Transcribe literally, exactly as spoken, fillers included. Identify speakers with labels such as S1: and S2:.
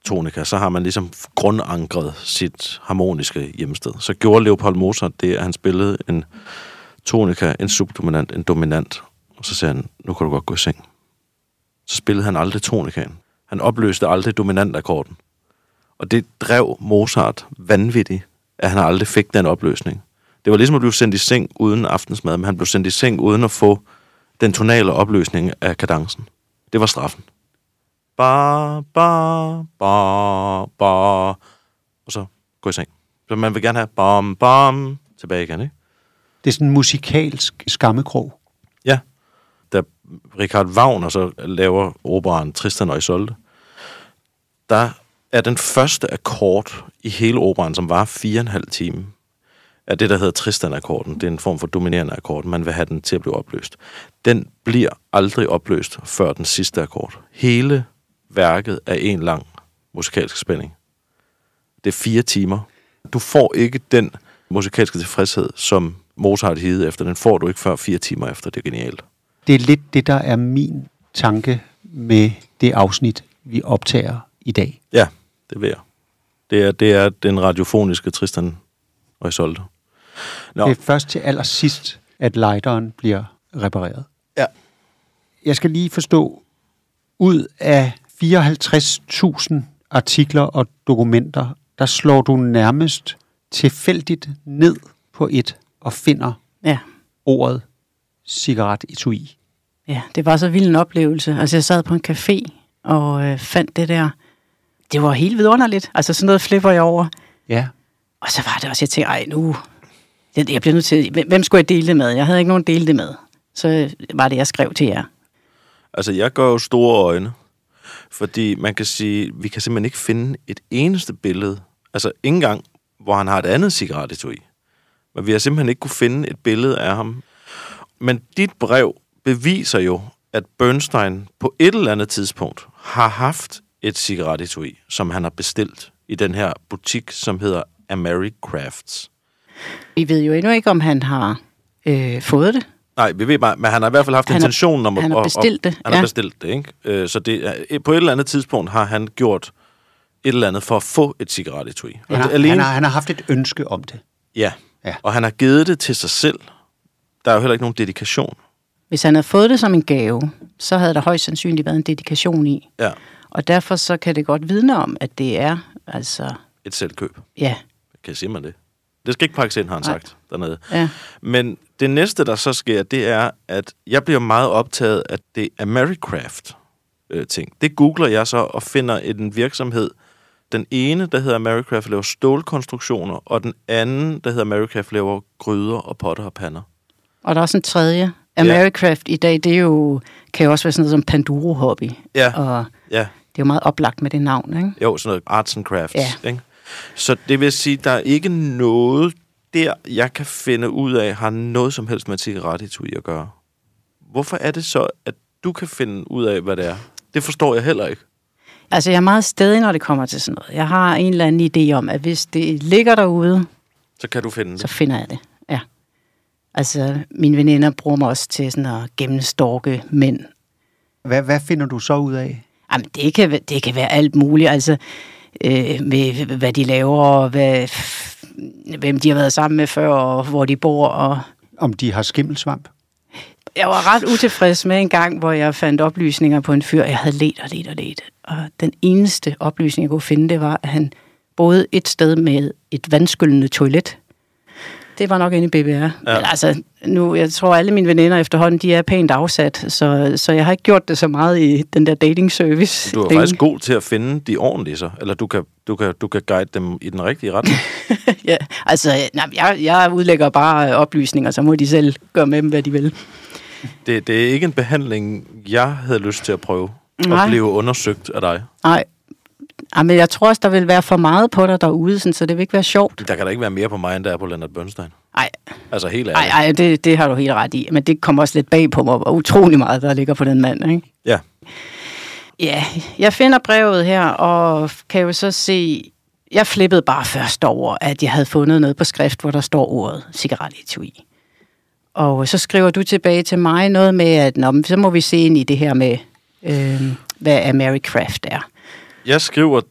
S1: tonika, så har man ligesom grundankret sit harmoniske hjemsted. Så gjorde Leopold Mozart det, at han spillede en tonika, en subdominant, en dominant, og så sagde han, nu kan du godt gå i seng. Så spillede han aldrig tonikaen. Han opløste aldrig dominantakkorden. Og det drev Mozart vanvittigt, at han aldrig fik den opløsning. Det var ligesom at blive sendt i seng uden aftensmad, men han blev sendt i seng uden at få den tonale opløsning af kadencen. Det var straffen. Ba, ba, ba, ba, og så gå i seng. Så man vil gerne have bam, bam, tilbage igen, ikke?
S2: Det er sådan en musikalsk skammekrog.
S1: Ja. Da Richard Wagner så laver operaen Tristan og Isolde, der er den første akkord i hele operaen, som var fire og en halv time, er det, der hedder Tristan-akkorden. Det er en form for dominerende akkord. Man vil have den til at blive opløst. Den bliver aldrig opløst før den sidste akkord. Hele værket er en lang musikalsk spænding. Det er fire timer. Du får ikke den musikalske tilfredshed, som Mozart hede efter. Den får du ikke før fire timer efter. Det er genialt.
S2: Det er lidt det, der er min tanke med det afsnit, vi optager i dag.
S1: Ja, det vil jeg. Det er, det er den radiofoniske Tristan og Isolde. Nå.
S2: Det er først til allersidst, at lighteren bliver repareret.
S1: Ja.
S2: Jeg skal lige forstå, ud af fireoghalvtreds tusind artikler og dokumenter, der slår du nærmest tilfældigt ned på et og finder
S3: ja.
S2: ordet cigaret-etui.
S3: Ja, det var så vild en oplevelse. Altså, jeg sad på en café og øh, fandt det der. Det var helt vidunderligt. Altså, sådan noget flipper jeg over.
S2: Ja.
S3: Og så var det også, jeg tænkte, ej, nu... Jeg bliver nødt til... Hvem skulle jeg dele det med? Jeg havde ikke nogen dele det med. Så var det, jeg skrev til jer.
S1: Altså, jeg gør jo store øjne. Fordi man kan sige, vi kan simpelthen ikke finde et eneste billede. Altså, ikke engang, hvor han har et andet cigaret-etui. Men vi har simpelthen ikke kunne finde et billede af ham. Men dit brev beviser jo, at Bernstein på et eller andet tidspunkt har haft et cigaret-etui, som han har bestilt i den her butik, som hedder Americrafts.
S3: Vi ved jo endnu ikke, om han har øh, fået det.
S1: Nej, vi ved bare, men han har i hvert fald haft
S3: han
S1: intentionen om
S3: at...
S1: at...
S3: Han har bestilt det.
S1: Han har ja. bestilt det, ikke? Så det er, på et eller andet tidspunkt har han gjort et eller andet for at få et cigaret-etui.
S2: Ja, han, alene... han, har, han har haft et ønske om det.
S1: Ja. ja, og han har givet det til sig selv. Der er jo heller ikke nogen dedikation.
S3: Hvis han havde fået det som en gave, så havde der højst sandsynligt været en dedikation i.
S1: Ja.
S3: Og derfor så kan det godt vidne om, at det er altså...
S1: Et selvkøb.
S3: Ja.
S1: Kan jeg sige mig det? Det skal ikke pakkes ind, har han Nej. sagt dernede.
S3: Ja.
S1: Men det næste, der så sker, det er, at jeg bliver meget optaget af det Americraft-ting. Det googler jeg så og finder en virksomhed. Den ene, der hedder Americraft, laver stålkonstruktioner, og den anden, der hedder Americraft, laver gryder og potter og pander.
S3: Og der er også en tredje. Americraft ja. i dag, det er jo, kan jo også være sådan noget som Panduro-hobby.
S1: Ja.
S3: Og
S1: ja.
S3: det er jo meget oplagt med det navn, ikke?
S1: Jo, sådan noget arts and crafts,
S3: ja.
S1: ikke? Så det vil sige, der er ikke noget der, jeg kan finde ud af, har noget som helst med cigaret-etui at gøre. Hvorfor er det så, at du kan finde ud af, hvad det er? Det forstår jeg heller ikke.
S3: Altså, jeg er meget stedig, når det kommer til sådan noget. Jeg har en eller anden idé om, at hvis det ligger derude,
S1: så kan du finde det.
S3: Så finder jeg det, ja. Altså, mine veninder bruger mig også til sådan at gennemstorke mænd.
S2: Hvad, hvad finder du så ud af?
S3: Jamen, det kan, det kan være alt muligt, altså... Øh, med hvad de laver, og hvad, hvem de har været sammen med før, og hvor de bor. Og
S2: om de har skimmelsvamp?
S3: Jeg var ret utilfreds med en gang, hvor jeg fandt oplysninger på en fyr. Jeg havde let og let og let. Og den eneste oplysning, jeg kunne finde, det var, at han boede et sted med et vandskyllende toilet. Det var nok inde i B B R. Ja. Men altså, nu, jeg tror, alle mine veninder efterhånden, de er pænt afsat, så, så jeg har ikke gjort det så meget i den der dating service.
S1: Du er
S3: thing.
S1: faktisk god til at finde de ordentlige så, eller du kan, du kan, du kan guide dem i den rigtige retning.
S3: Ja, altså, nej, jeg, jeg udlægger bare oplysninger, så må de selv gøre med dem, hvad de vil.
S1: Det, det er ikke en behandling, jeg havde lyst til at prøve,
S3: nej.
S1: At blive undersøgt af dig.
S3: Nej. Men jeg tror også, der vil være for meget på dig derude, sådan, så det vil ikke være sjovt.
S1: Der kan da ikke være mere på mig, end der er på Leonard Bernstein.
S3: Nej.
S1: Altså helt ærligt.
S3: Nej, nej, det, det har du helt ret i. Men det kommer også lidt bag på mig, og utrolig meget, der ligger på den mand, ikke?
S1: Ja.
S3: Ja, jeg finder brevet her, og kan jo så se... Jeg flippede bare først over, at jeg havde fundet noget på skrift, hvor der står ordet cigaret-etui. Og så skriver du tilbage til mig noget med, at nå, så må vi se ind i det her med, øh, hvad Americraft er.
S1: Jeg skriver